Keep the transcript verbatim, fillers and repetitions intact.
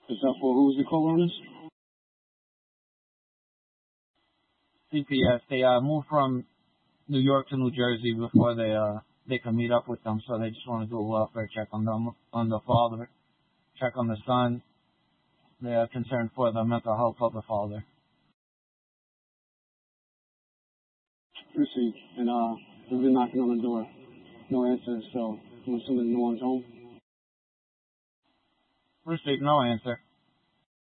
Is that for who's the call on this? C P S. They uh, moved from New York to New Jersey before they uh they can meet up with them, so they just want to do a welfare check on them, on the father, check on the son. They are concerned for the mental health of the father. Received. And uh, we've been knocking on the door. No answer, so I'm assuming no one's home. Received. No answer.